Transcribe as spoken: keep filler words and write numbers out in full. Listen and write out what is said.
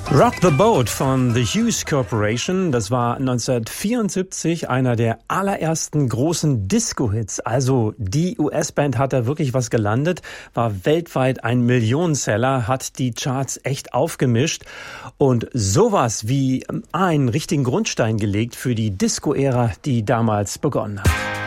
Rock the Boat von The Hughes Corporation, das war neunzehnhundertvierundsiebzig einer der allerersten großen Disco-Hits. Also die U S-Band hat da wirklich was gelandet, war weltweit ein Millionenseller, hat die Charts echt aufgemischt und sowas wie einen richtigen Grundstein gelegt für die Disco-Ära, die damals begonnen hat.